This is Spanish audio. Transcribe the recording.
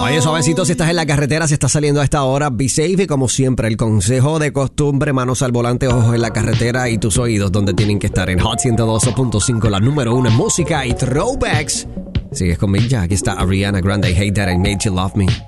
Oye, suavecito, si estás en la carretera, si estás saliendo a esta hora, be safe y como siempre, el consejo de costumbre, manos al volante, ojos en la carretera y tus oídos donde tienen que estar en Hot 102.5, la número 1 en música y throwbacks. Sigues conmigo ya, aquí está Ariana Grande, Hate That I Made You Love Me.